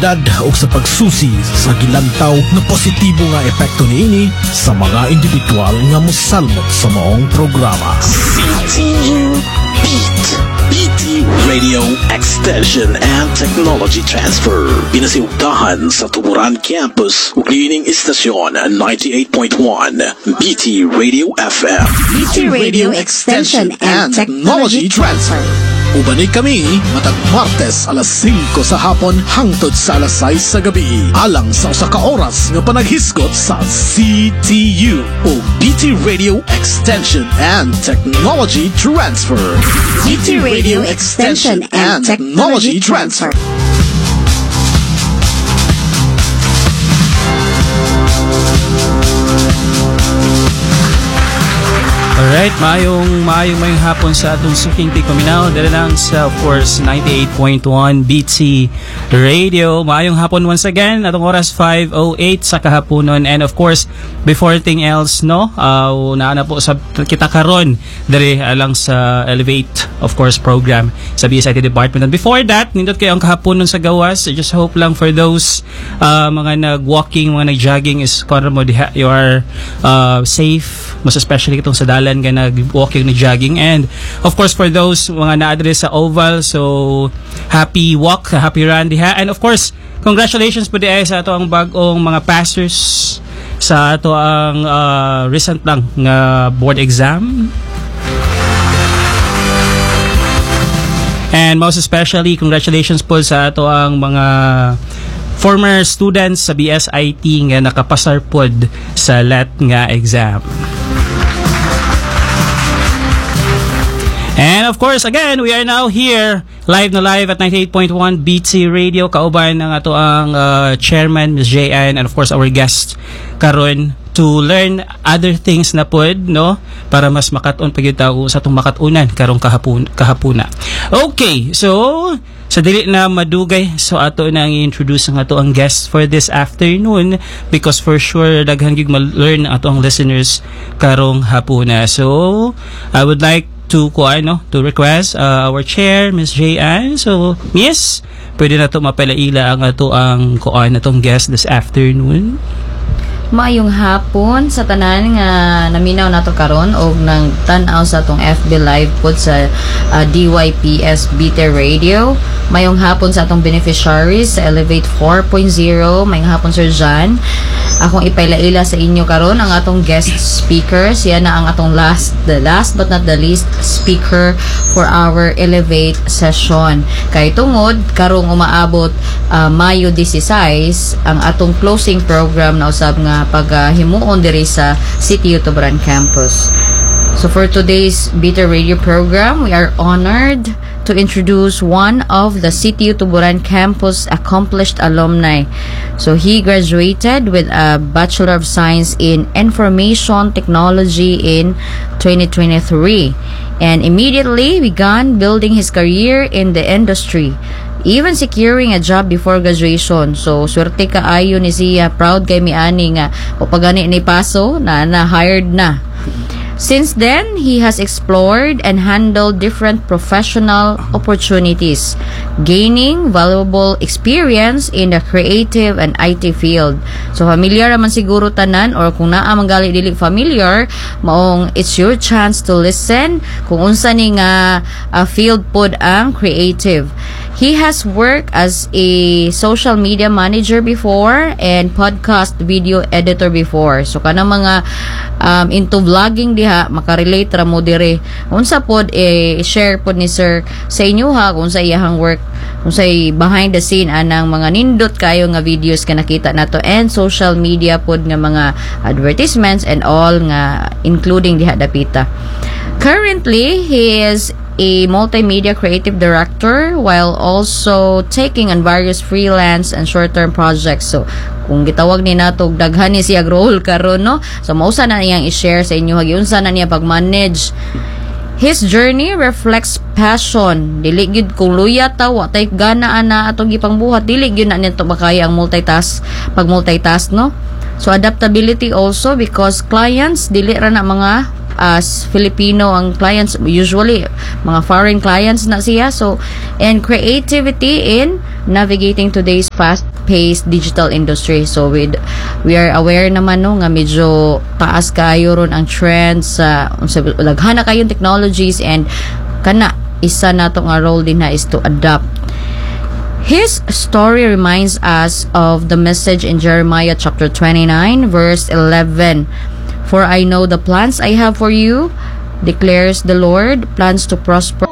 kalidad o sa pagsusi sa gilantaw na positibo nga epekto niini sa mga individual nga mosalmot sa maong programa. CTU Beat BT Radio Extension and Technology Transfer. Pinasiugdahan sa Tuburan Campus ug lining istasyon 98.1 BT Radio FM. BT Radio Extension and Technology Transfer. Ubanay kami matag Martes alas 5 sa hapon hangtod sa alas 6 sa gabi alang sa usa ka oras nga panaghisgot sa CTU o BT Radio Extension and Technology Transfer. BT Radio Extension and Technology Transfer. Alright, maayong hapon sa atong suking Pikominaw. Dala lang sa, of course, 98.1 BT Radio. Maayong hapon once again. Atong oras 5:08 sa kahaponon. And of course, before anything else, no, naana po sa kita karon dari alang sa Elevate, of course, program sa BSIT Department. And before that, nindot kayo ang kahaponon sa gawas. I just hope lang for those mga nag-walking, mga nag-jogging is konra mo diha, you are safe. Mas especially itong sa dalan ka nag-walking, nag-jogging. And of course, for those mga na-address sa Oval, so happy walk, happy run diha. And of course, congratulations po diha sa ato ang bagong mga pastors sa ato ang recent lang nga board exam. And most especially, congratulations po sa ato ang mga former students sa BSIT nga nakapasar pod sa LAT nga exam. And of course, again, we are now here live at 98.1 BT Radio. Kauban ng ato ang chairman, Ms. J.N., and of course, our guest karon to learn other things na pod, no? Para mas makaton pagyud tawo sa itong makatunan karong kahapuna. Okay, so sa dili na madugay, so ato na i-introduce ang ato ang guest for this afternoon because for sure daghang gyud ma-learn ato ang listeners karong hapuna. So I would like to request our chair, Ms. J.N. So, miss, pwede na ito mapalaila ang ato ang atong guest this afternoon. Maayong hapon sa tanan nga naminaw nato karon og nang tan-aw sa atong FB live pod sa DYPS BT Radio. Mayong hapon sa atong beneficiaries sa Elevate 4.0. Mayong hapon Sir John. Akong ipailaila sa inyo karon ang atong guest speaker. Siya na ang atong the last but not the least speaker for our Elevate session. Kay tungod karong umaabot Mayo 16 ang atong closing program na usab nga paghimuon diri sa CTU Tuburan Campus. So for today's BT Radio program, we are honored to introduce one of the CTU Tuburan Campus accomplished alumni. So he graduated with a Bachelor of Science in Information Technology in 2023 and immediately began building his career in the industry, even securing a job before graduation. So swerte kaayo ni siya, proud kay miani nga o pagani ni paso na hired na. Since then, he has explored and handled different professional opportunities, gaining valuable experience in the creative and IT field. So, familiar naman siguro tanan, or kung naa manggali dili familiar, maong it's your chance to listen kung unsa ni nga field pod ang creative. He has worked as a social media manager before and podcast video editor before. So, kanang mga into vlogging diha, makarelate ra mo dire. Unsa pod share pod ni Sir sa inyo ha kung sa iyang work, kung sa behind the scene anang mga nindot kayo nga videos ka nakita nato and social media pod nga mga advertisements and all nga including diha dapita. Currently, he is a multimedia creative director while also taking on various freelance and short-term projects. So, kung gitawag ni nato daghan ni siya role karon, no? So, mausa na niyang i-share sa inyo unsa na niya pag-manage. His journey reflects passion. Dili gyud kung luya ta wa tay gana ana atong gipangbuhat, dili gyud na nito makaya ang pag multitask, no? So adaptability also because clients dili ra na mga as Filipino ang clients, usually mga foreign clients na siya. So, and creativity in navigating today's fast-paced digital industry. So we are aware naman no nga medyo taas kayo ron ang trends sa laghana kayong technologies, and kana isa nato nga role din na is to adapt. His story reminds us of the message in Jeremiah chapter 29 verse 11. For I know the plans I have for you, declares the Lord, plans to prosper